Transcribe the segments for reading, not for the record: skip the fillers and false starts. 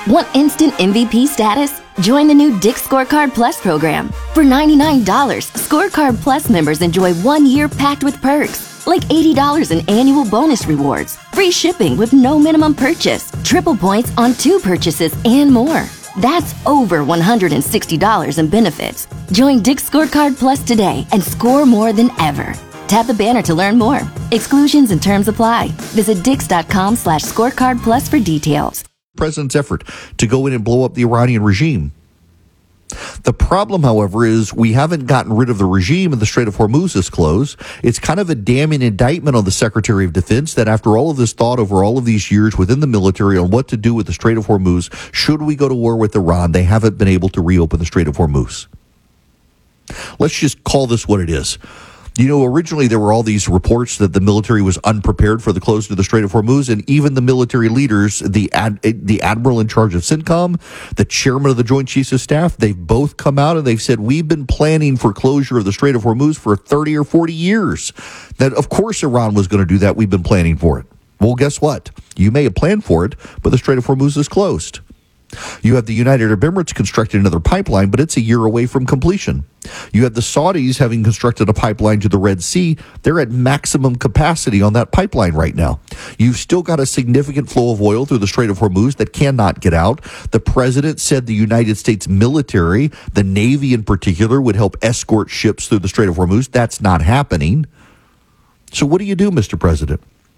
Want instant MVP status? Join the new Dick's Scorecard Plus program. For $99, Scorecard Plus members enjoy 1 year packed with perks, like $80 in annual bonus rewards, free shipping with no minimum purchase, triple points on 2 purchases, and more. That's over $160 in benefits. Join Dick's Scorecard Plus today and score more than ever. Tap the banner to learn more. Exclusions and terms apply. Visit dix.com/scorecard plus for details. President's effort to go in and blow up the Iranian regime. The problem, however, is we haven't gotten rid of the regime and the Strait of Hormuz is closed. It's kind of a damning indictment on the Secretary of Defense that after all of this thought over all of these years within the military on what to do with the Strait of Hormuz, should we go to war with Iran, they haven't been able to reopen the Strait of Hormuz. Let's just call this what it is. You know, originally there were all these reports that the military was unprepared for the closing of the Strait of Hormuz, and even the military leaders, the admiral in charge of CENTCOM, the chairman of the Joint Chiefs of Staff, they've both come out and they've said, we've been planning for closure of the Strait of Hormuz for 30 or 40 years. That, of course, Iran was going to do that. We've been planning for it. Well, guess what? You may have planned for it, but the Strait of Hormuz is closed. You have the United Arab Emirates constructing another pipeline, but it's a year away from completion. You have the Saudis having constructed a pipeline to the Red Sea. They're at maximum capacity on that pipeline right now. You've still got a significant flow of oil through the Strait of Hormuz that cannot get out. The president said the United States military, the Navy in particular, would help escort ships through the Strait of Hormuz. That's not happening. So what do you do, Mr. President?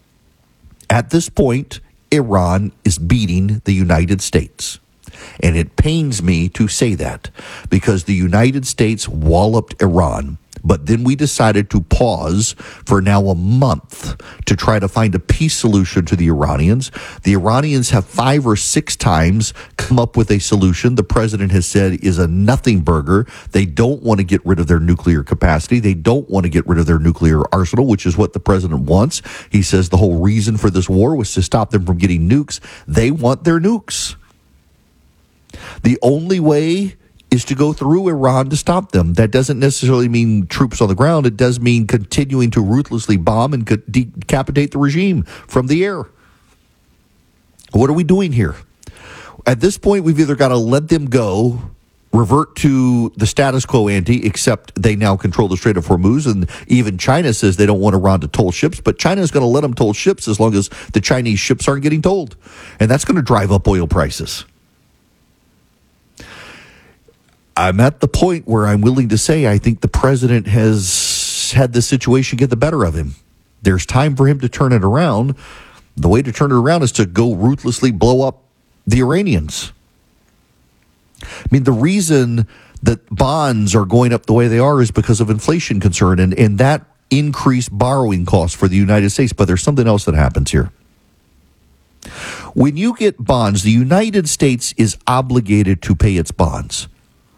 At this point, Iran is beating the United States. And it pains me to say that because the United States walloped Iran, but then we decided to pause for now a month to try to find a peace solution to the Iranians. The Iranians have 5 or 6 times come up with a solution the president has said is a nothing burger. They don't want to get rid of their nuclear capacity. They don't want to get rid of their nuclear arsenal, which is what the president wants. He says the whole reason for this war was to stop them from getting nukes. They want their nukes. The only way is to go through Iran to stop them. That doesn't necessarily mean troops on the ground. It does mean continuing to ruthlessly bomb and decapitate the regime from the air. What are we doing here? At this point, we've either got to let them go, revert to the status quo ante, except they now control the Strait of Hormuz, and even China says they don't want Iran to toll ships, but China is going to let them toll ships as long as the Chinese ships aren't getting tolled. And that's going to drive up oil prices. I'm at the point where I'm willing to say I think the president has had this situation get the better of him. There's time for him to turn it around. The way to turn it around is to go ruthlessly blow up the Iranians. I mean, the reason that bonds are going up the way they are is because of inflation concern and that increased borrowing costs for the United States. But there's something else that happens here. When you get bonds, the United States is obligated to pay its bonds.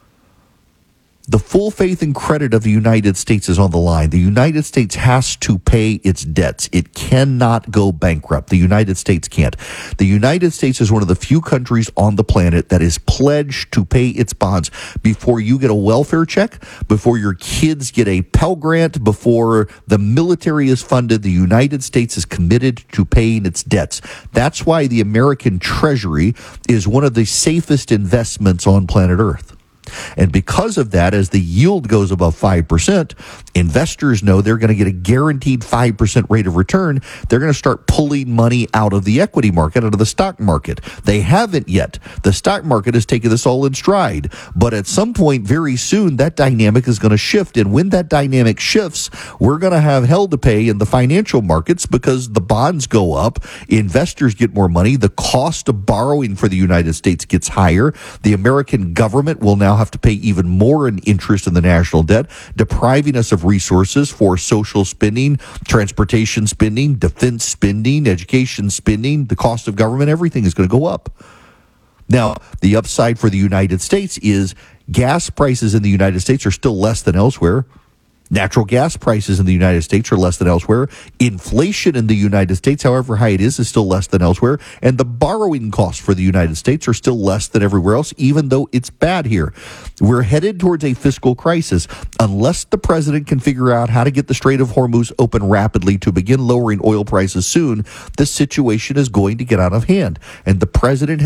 The full faith and credit of the United States is on the line. The United States has to pay its debts. It cannot go bankrupt. The United States can't. The United States is one of the few countries on the planet that is pledged to pay its bonds before you get a welfare check, before your kids get a Pell Grant, before the military is funded. The United States is committed to paying its debts. That's why the American Treasury is one of the safest investments on planet Earth. And because of that, as the yield goes above 5%, investors know they're going to get a guaranteed 5% rate of return. They're going to start pulling money out of the equity market, out of the stock market. They haven't yet. The stock market has taken this all in stride. But at some point very soon, that dynamic is going to shift. And when that dynamic shifts, we're going to have hell to pay in the financial markets because the bonds go up. Investors get more money. The cost of borrowing for the United States gets higher. The American government will now have to pay even more in interest in the national debt, depriving us of resources for social spending, transportation spending, defense spending, education spending. The cost of government, everything is going to go up. Now, the upside for the United States is gas prices in the United States are still less than elsewhere. Natural gas prices in the United States are less than elsewhere. Inflation in the United States, however high it is still less than elsewhere. And the borrowing costs for the United States are still less than everywhere else, even though it's bad here. We're headed towards a fiscal crisis. Unless the president can figure out how to get the Strait of Hormuz open rapidly to begin lowering oil prices soon, the situation is going to get out of hand. And the president